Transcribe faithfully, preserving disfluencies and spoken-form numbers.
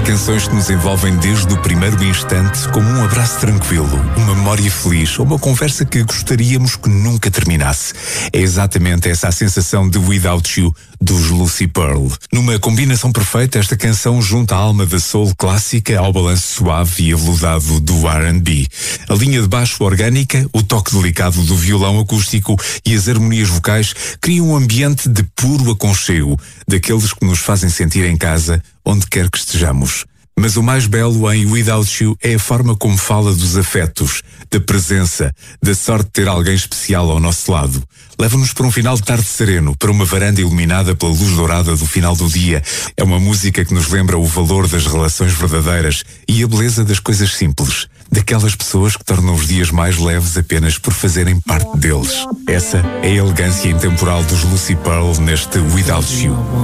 canções que nos envolvem desde o primeiro instante, como um abraço tranquilo, uma memória feliz ou uma conversa que gostaríamos que nunca terminasse. É exatamente essa a sensação de Without You, dos Lucy Pearl. Numa combinação perfeita, esta canção junta a alma da soul clássica ao balanço suave e aveludado do R and B. A linha de baixo orgânica, o toque delicado do violão acústico e as harmonias vocais criam um ambiente de puro aconchego, daqueles que nos fazem sentir em casa, onde quer que estejamos. Mas o mais belo em Without You é a forma como fala dos afetos, da presença, da sorte de ter alguém especial ao nosso lado. Leva-nos para um final de tarde sereno, para uma varanda iluminada pela luz dourada do final do dia. É uma música que nos lembra o valor das relações verdadeiras e a beleza das coisas simples, daquelas pessoas que tornam os dias mais leves apenas por fazerem parte deles. Essa é a elegância intemporal dos Lucy Pearl neste Without You.